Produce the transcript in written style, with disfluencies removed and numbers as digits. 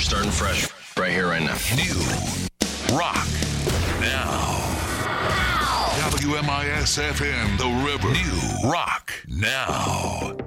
starting fresh right here, right now. New rock now. WMIS FM, The River. New rock now.